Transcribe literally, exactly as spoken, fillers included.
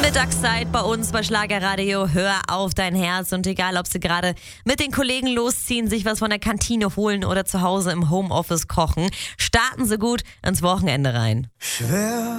Mittagszeit bei uns bei Schlagerradio. Hör auf dein Herz. Und egal, ob sie gerade mit den Kollegen losziehen, sich was von der Kantine holen oder zu Hause im Homeoffice kochen, starten sie gut ins Wochenende rein. Schwer